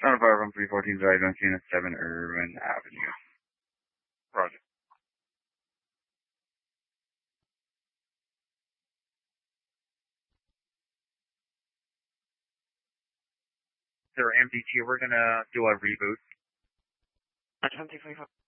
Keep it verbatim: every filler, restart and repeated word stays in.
Seven five one three fourteen Drive, Encino seven Irvin Avenue. Roger. Sir, M D T, we're gonna do a reboot.